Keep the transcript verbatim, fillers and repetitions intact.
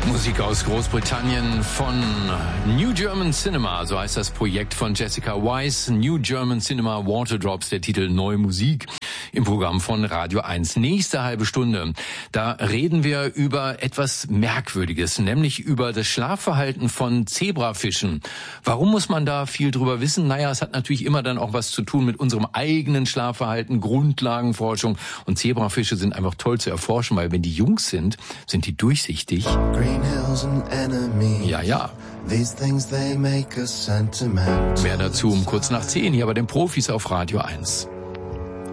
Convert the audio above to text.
Musik aus Großbritannien von New German Cinema, so heißt das Projekt von Jessica Wise. New German Cinema Waterdrops, der Titel Neue Musik im Programm von Radio eins. Nächste halbe Stunde, da reden wir über etwas Merkwürdiges, nämlich über das Schlafverhalten von Zebrafischen. Warum muss man da viel drüber wissen? Naja, es hat natürlich immer dann auch was zu tun mit unserem eigenen Schlafverhalten, Grundlagenforschung. Und Zebrafische sind einfach toll zu erforschen, weil wenn die jung sind, sind die durchsichtig. Ja, ja. Mehr dazu um kurz nach zehn hier bei den Profis auf Radio eins.